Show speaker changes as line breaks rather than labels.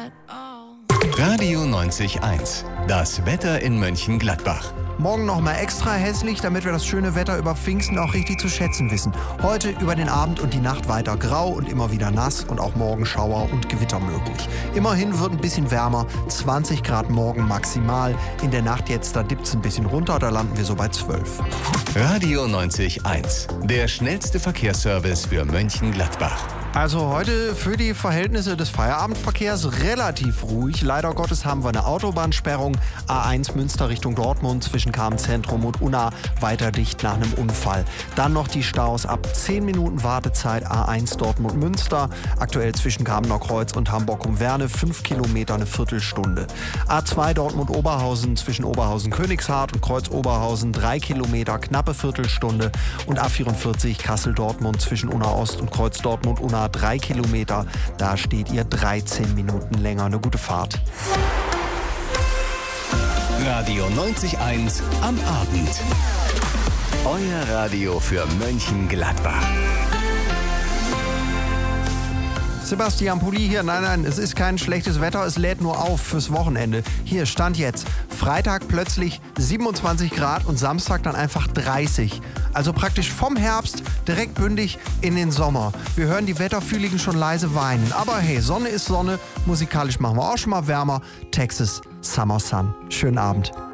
at all.
Radio 90.1, das Wetter in Mönchengladbach.
Morgen noch mal extra hässlich, damit wir das schöne Wetter über Pfingsten auch richtig zu schätzen wissen. Heute über den Abend und die Nacht weiter grau und immer wieder nass und auch morgen Schauer und Gewitter möglich. Immerhin wird ein bisschen wärmer, 20 Grad morgen maximal. In der Nacht jetzt, da dippt's ein bisschen runter, da landen wir so bei 12.
Radio 90.1, der schnellste Verkehrsservice für Mönchengladbach.
Also heute für die Verhältnisse des Feierabendverkehrs relativ ruhig. Leider Gottes haben wir eine Autobahnsperrung. A1 Münster Richtung Dortmund zwischen Kamen-Zentrum und Unna weiter dicht nach einem Unfall. Dann noch die Staus ab 10 Minuten Wartezeit A1 Dortmund-Münster. Aktuell zwischen Kamener Kreuz und Hamburg-Umwerne 5 Kilometer eine Viertelstunde. A2 Dortmund-Oberhausen zwischen Oberhausen-Königshardt und Kreuz-Oberhausen 3 Kilometer, knappe Viertelstunde. Und A44 Kassel-Dortmund zwischen Unna Ost und Kreuz-Dortmund-Unna 3 Kilometer, da steht ihr 13 Minuten länger. Eine gute Fahrt.
Radio 90.1 am Abend. Euer Radio für Mönchengladbach.
Sebastian Pulli hier. Nein, es ist kein schlechtes Wetter, es lädt nur auf fürs Wochenende. Hier, Stand jetzt. Freitag plötzlich 27 Grad und Samstag dann einfach 30. Also praktisch vom Herbst direkt bündig in den Sommer. Wir hören die Wetterfühligen schon leise weinen. Aber hey, Sonne ist Sonne. Musikalisch machen wir auch schon mal wärmer. Texas Summer Sun. Schönen Abend.